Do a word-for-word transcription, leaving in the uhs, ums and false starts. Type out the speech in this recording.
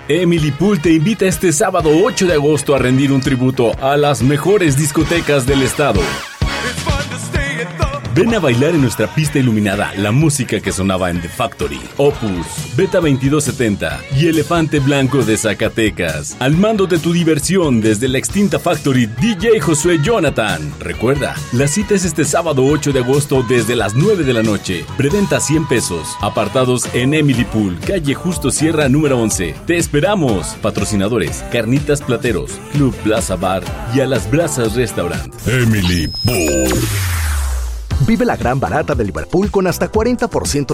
Emily Pool te invita este sábado ocho de agosto a rendir un tributo a las mejores discotecas del estado. Ven a bailar en nuestra pista iluminada la música que sonaba en The Factory, Opus, Beta veintidós setenta y Elefante Blanco de Zacatecas. Al mando de tu diversión desde la extinta Factory, D J Josué Jonathan. Recuerda, la cita es este sábado ocho de agosto desde las nueve de la noche. Preventa cien pesos. Apartados en Emily Pool, calle Justo Sierra número once. Te esperamos. Patrocinadores: Carnitas Plateros, Club Plaza Bar y A las Brasas Restaurant. Emily Pool. Vive la gran barata de Liverpool con hasta cuarenta por ciento